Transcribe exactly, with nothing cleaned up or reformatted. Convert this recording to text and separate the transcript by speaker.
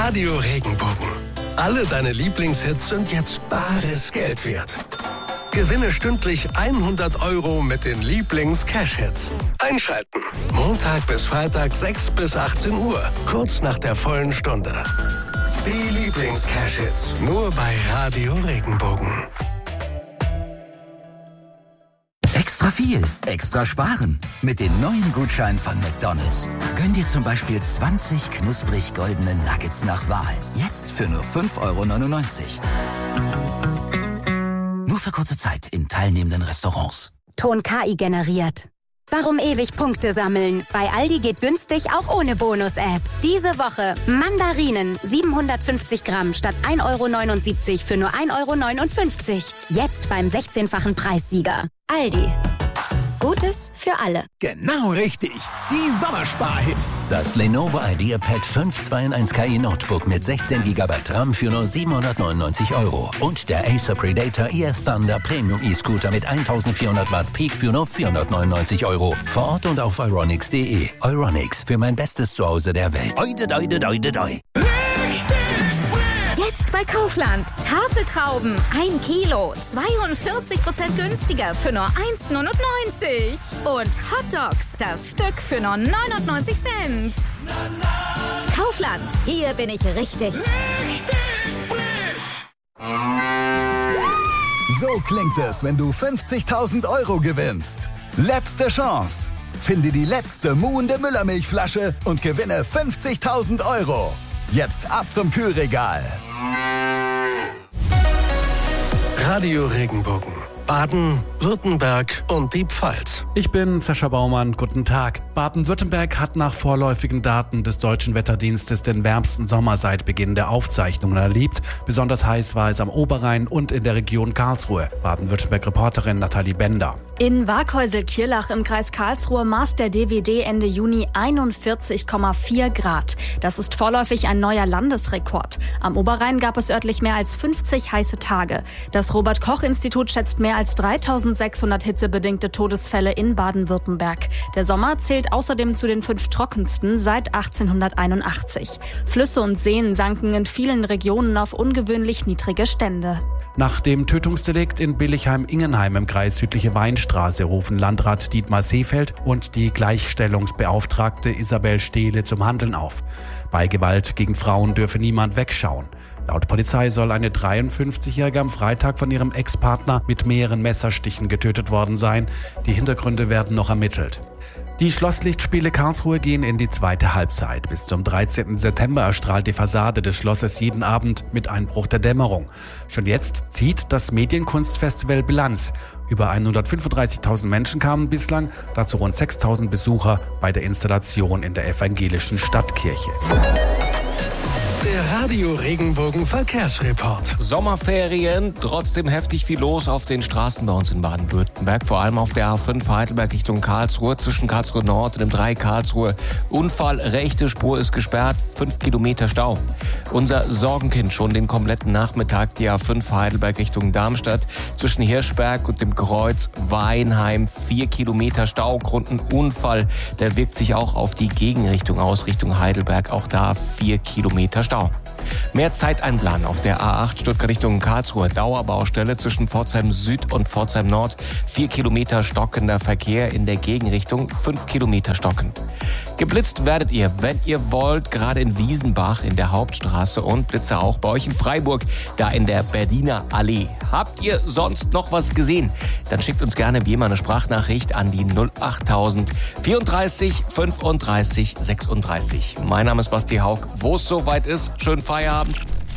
Speaker 1: Radio Regenbogen. Alle deine Lieblingshits sind jetzt bares Geld wert. Gewinne stündlich hundert Euro mit den Lieblings-Cash-Hits. Einschalten. Montag bis Freitag sechs bis achtzehn Uhr. Kurz nach der vollen Stunde. Die Lieblings-Cash-Hits. Nur bei Radio Regenbogen.
Speaker 2: Extra viel, extra sparen. Mit den neuen Gutscheinen von McDonald's. Gönn dir zum Beispiel zwanzig knusprig goldene Nuggets nach Wahl. Jetzt für nur fünf Euro neunundneunzig. Nur für kurze Zeit in teilnehmenden Restaurants.
Speaker 3: Ton K I generiert. Warum ewig Punkte sammeln? Bei Aldi geht günstig auch ohne Bonus-App. Diese Woche Mandarinen siebenhundertfünfzig Gramm statt ein Euro neunundsiebzig für nur ein Euro neunundfünfzig. Jetzt beim sechzehnfachen Preissieger. Aldi. Gutes für alle.
Speaker 4: Genau richtig. Die Sommersparhits.
Speaker 5: Das Lenovo IdeaPad fünf zwei in eins K I Notebook mit sechzehn Gigabyte RAM für nur siebenhundertneunundneunzig Euro. Und der Acer Predator E F Thunder Premium E-Scooter mit eintausendvierhundert Watt Peak für nur vierhundertneunundneunzig Euro. Vor Ort und auf euronics punkt de. Euronics, für mein bestes Zuhause der Welt. Oide, doide, doide, doi.
Speaker 6: Jetzt bei Kaufland. Tafeltrauben, ein Kilo, zweiundvierzig Prozent günstiger für nur eins neunundneunzig. Und Hotdogs, das Stück für nur neunundneunzig Cent. Kaufland, hier bin ich richtig.
Speaker 4: Richtig frisch.
Speaker 7: So klingt es, wenn du fünfzigtausend Euro gewinnst. Letzte Chance. Finde die letzte muhende Müllermilchflasche und gewinne fünfzigtausend Euro. Jetzt ab zum Kühlregal.
Speaker 1: Radio Regenbogen. Baden, Württemberg und die Pfalz.
Speaker 8: Ich bin Sascha Baumann, guten Tag. Baden-Württemberg hat nach vorläufigen Daten des Deutschen Wetterdienstes den wärmsten Sommer seit Beginn der Aufzeichnungen erlebt. Besonders heiß war es am Oberrhein und in der Region Karlsruhe. Baden-Württemberg-Reporterin Nathalie Bender.
Speaker 9: In Waghäusel-Kirlach im Kreis Karlsruhe maß der D W D Ende Juni einundvierzig Komma vier Grad. Das ist vorläufig ein neuer Landesrekord. Am Oberrhein gab es örtlich mehr als fünfzig heiße Tage. Das Robert-Koch-Institut schätzt mehr als dreitausendsechshundert hitzebedingte Todesfälle in Baden-Württemberg. Der Sommer zählt außerdem zu den fünf trockensten seit achtzehnhunderteinundachtzig. Flüsse und Seen sanken in vielen Regionen auf ungewöhnlich niedrige Stände.
Speaker 8: Nach dem Tötungsdelikt in Billigheim-Ingenheim im Kreis Südliche Weinstraße rufen Landrat Dietmar Seefeld und die Gleichstellungsbeauftragte Isabel Stehle zum Handeln auf. Bei Gewalt gegen Frauen dürfe niemand wegschauen. Laut Polizei soll eine dreiundfünfzigjährige am Freitag von ihrem Ex-Partner mit mehreren Messerstichen getötet worden sein. Die Hintergründe werden noch ermittelt. Die Schlosslichtspiele Karlsruhe gehen in die zweite Halbzeit. Bis zum dreizehnten September erstrahlt die Fassade des Schlosses jeden Abend mit Einbruch der Dämmerung. Schon jetzt zieht das Medienkunstfestival Bilanz. Über hundertfünfunddreißigtausend Menschen kamen bislang, dazu rund sechstausend Besucher bei der Installation in der evangelischen Stadtkirche.
Speaker 1: Der Radio Regenbogen Verkehrsreport.
Speaker 10: Sommerferien, trotzdem heftig viel los auf den Straßen bei uns in Baden-Württemberg. Vor allem auf der A fünf Heidelberg Richtung Karlsruhe, zwischen Karlsruhe Nord und dem drei Karlsruhe. Unfall, rechte Spur ist gesperrt, fünf Kilometer Stau. Unser Sorgenkind schon den kompletten Nachmittag, die A fünf Heidelberg Richtung Darmstadt. Zwischen Hirschberg und dem Kreuz Weinheim, vier Kilometer Stau. Grund ein Unfall, der wirkt sich auch auf die Gegenrichtung aus, Richtung Heidelberg. Auch da vier Kilometer Stau. Mehr Zeit einplanen auf der A acht Stuttgart Richtung Karlsruhe. Dauerbaustelle zwischen Pforzheim Süd und Pforzheim Nord. Vier Kilometer stockender Verkehr in der Gegenrichtung. Fünf Kilometer stocken. Geblitzt werdet ihr, wenn ihr wollt, gerade in Wiesenbach in der Hauptstraße und Blitze auch bei euch in Freiburg, da in der Berliner Allee. Habt ihr sonst noch was gesehen? Dann schickt uns gerne wie immer eine Sprachnachricht an die null achttausend vierunddreißig fünfunddreißig sechsunddreißig. Mein Name ist Basti Haug. Wo es soweit ist, schönen Feierabend.